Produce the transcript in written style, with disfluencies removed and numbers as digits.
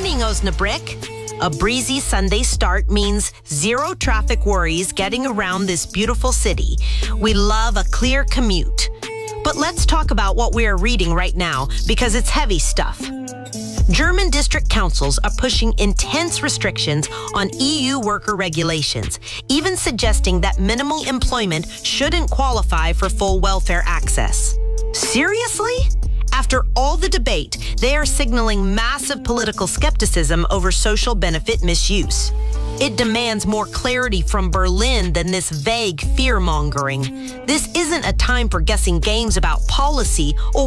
morning, Osnabrück. A breezy Sunday start means zero traffic worries getting around this beautiful city. We love a clear commute. But let's talk about what we are reading right now, because it's heavy stuff. German district councils are pushing intense restrictions on EU worker regulations, even suggesting that minimal employment shouldn't qualify for full welfare access. Seriously? After all the debate, they are signaling massive political skepticism over social benefit misuse. It demands more clarity from Berlin than this vague fear-mongering. This isn't a time for guessing games about policy or